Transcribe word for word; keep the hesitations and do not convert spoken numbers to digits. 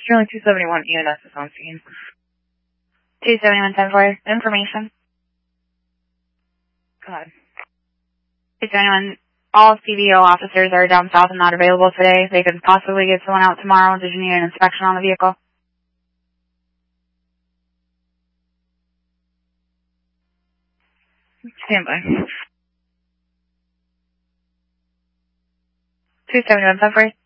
Sterling two seventy-one E N S is on scene. two seventy-one ten four, information. Go ahead. two seventy-one, all C V O officers are down south and not available today. They could possibly get someone out tomorrow. Did you need an inspection on the vehicle? Stand by. two seventy-one ten four.